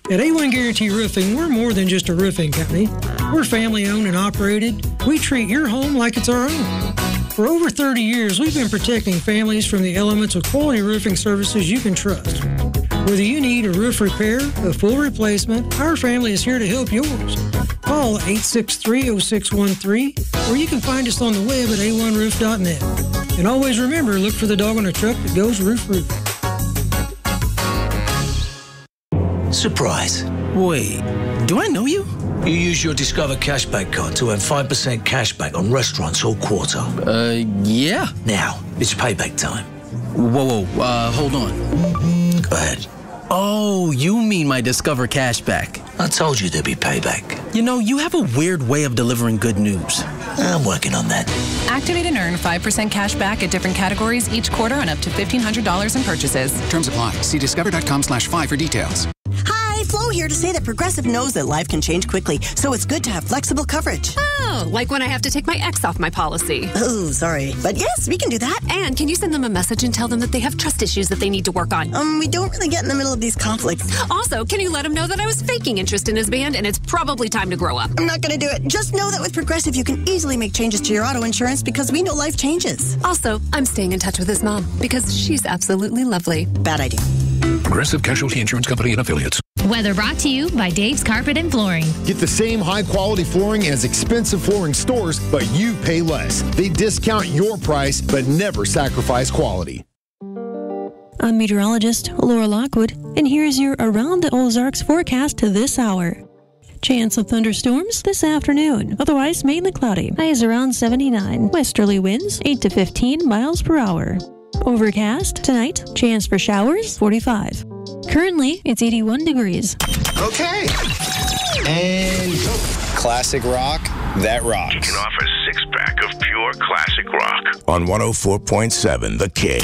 At A1 Guarantee Roofing, we're more than just a roofing company. We're family-owned and operated. We treat your home like it's our own. For over 30 years, we've been protecting families from the elements with quality roofing services you can trust. Whether you need a roof repair, a full replacement, our family is here to help yours. Call 863-0613, or you can find us on the web at a1roof.net. And always remember, look for the dog on a truck that goes roof. Surprise. Wait, do I know you? You use your Discover Cashback card to earn 5% cashback on restaurants all quarter. Yeah. Now, it's payback time. Whoa, hold on. Go ahead. Oh, you mean my Discover Cashback. I told you there'd be payback. You know, you have a weird way of delivering good news. I'm working on that. Activate and earn 5% cash back at different categories each quarter on up to $1,500 in purchases. Terms apply. See discover.com/5 for details. Hi, Flo here to say that Progressive knows that life can change quickly, so it's good to have flexible coverage. Oh, like when I have to take my ex off my policy. Oh, sorry. But yes, we can do that. And can you send them a message and tell them that they have trust issues that they need to work on? We don't really get in the middle of these conflicts. Also, can you let him know that I was faking interest in his band and it's probably time to grow up? I'm not going to do it. Just know that with Progressive, you can easily make changes to your auto insurance because we know life changes. Also, I'm staying in touch with his mom because she's absolutely lovely. Bad idea. Progressive Casualty Insurance Company and Affiliates. Weather brought to you by Dave's Carpet and Flooring. Get the same high-quality flooring as expensive flooring stores, but you pay less. They discount your price, but never sacrifice quality. I'm meteorologist Laura Lockwood, and here's your Around the Ozarks forecast to this hour. Chance of thunderstorms this afternoon, otherwise mainly cloudy. Highs around 79. Westerly winds 8 to 15 miles per hour. Overcast tonight, chance for showers 45. Currently, it's 81 degrees. Okay. And classic rock that rocks. Kicking off a six-pack of pure classic rock. On 104.7 The King.